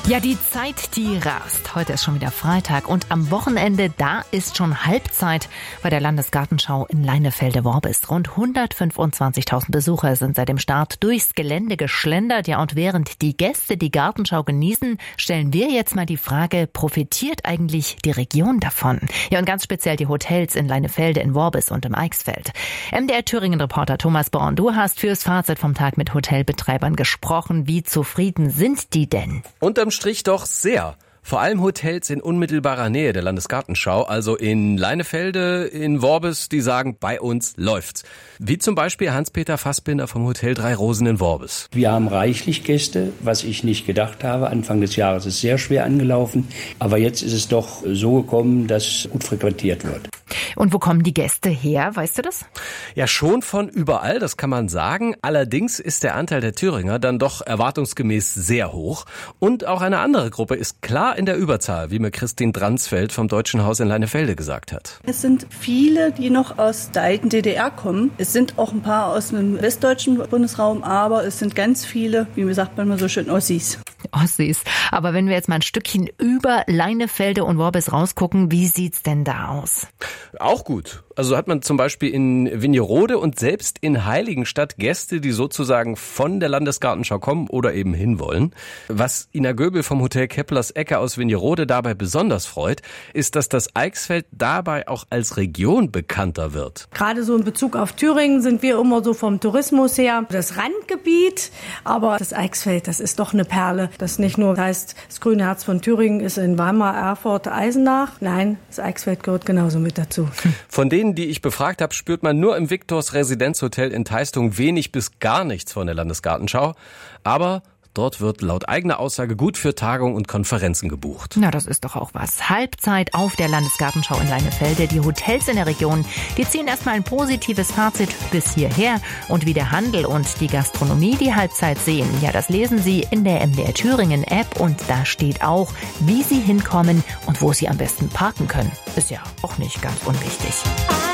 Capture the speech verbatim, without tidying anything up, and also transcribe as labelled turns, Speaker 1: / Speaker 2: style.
Speaker 1: Ja, die Zeit, die rast. Heute ist schon wieder Freitag und am Wochenende, da ist schon Halbzeit bei der Landesgartenschau in Leinefelde-Worbis. Rund hundertfünfundzwanzigtausend Besucher sind seit dem Start durchs Gelände geschlendert. Ja, und während die Gäste die Gartenschau genießen, stellen wir jetzt mal die Frage, profitiert eigentlich die Region davon? Ja, und ganz speziell die Hotels in Leinefelde, in Worbis und im Eichsfeld. M D R Thüringen-Reporter Thomas Born, du hast fürs Fazit vom Tag mit Hotelbetreibern gesprochen. Wie zufrieden sind die denn?
Speaker 2: Unterm Strich doch sehr. Vor allem Hotels in unmittelbarer Nähe der Landesgartenschau, also in Leinefelde, in Worbis, die sagen, bei uns läuft's. Wie zum Beispiel Hans-Peter Fassbinder vom Hotel Drei Rosen in Worbis.
Speaker 3: Wir haben reichlich Gäste, was ich nicht gedacht habe. Anfang des Jahres ist sehr schwer angelaufen, aber jetzt ist es doch so gekommen, dass gut frequentiert wird.
Speaker 1: Und wo kommen die Gäste her, weißt du das?
Speaker 2: Ja, schon von überall, das kann man sagen. Allerdings ist der Anteil der Thüringer dann doch erwartungsgemäß sehr hoch. Und auch eine andere Gruppe ist klar in der Überzahl, wie mir Christine Dransfeld vom Deutschen Haus in Leinefelde gesagt hat.
Speaker 4: Es sind viele, die noch aus der alten D D R kommen. Es sind auch ein paar aus dem westdeutschen Bundesraum, aber es sind ganz viele, wie sagt man mal so schön, Ossis.
Speaker 1: Ossis. Aber wenn wir jetzt mal ein Stückchen über Leinefelde und Worbis rausgucken, wie sieht's denn da aus?
Speaker 2: Auch gut. Also hat man zum Beispiel in Vinjerode und selbst in Heiligenstadt Gäste, die sozusagen von der Landesgartenschau kommen oder eben hinwollen. Was Ina Göbel vom Hotel Keplers Ecke aus Vinjerode dabei besonders freut, ist, dass das Eichsfeld dabei auch als Region bekannter wird.
Speaker 5: Gerade so in Bezug auf Thüringen sind wir immer so vom Tourismus her das Randgebiet, aber das Eichsfeld, das ist doch eine Perle. Das nicht nur heißt, das grüne Herz von Thüringen ist in Weimar, Erfurt, Eisenach. Nein, das Eichsfeld gehört genauso mit dazu.
Speaker 2: Von denen, die ich befragt habe, spürt man nur im Victors Residenzhotel in Teistung wenig bis gar nichts von der Landesgartenschau. Aber dort wird laut eigener Aussage gut für Tagungen und Konferenzen gebucht.
Speaker 1: Na, das ist doch auch was. Halbzeit auf der Landesgartenschau in Leinefelde. Die Hotels in der Region, die ziehen erstmal ein positives Fazit bis hierher. Und wie der Handel und die Gastronomie die Halbzeit sehen, ja, das lesen Sie in der M D R Thüringen App. Und da steht auch, wie Sie hinkommen und wo Sie am besten parken können. Ist ja auch nicht ganz unwichtig.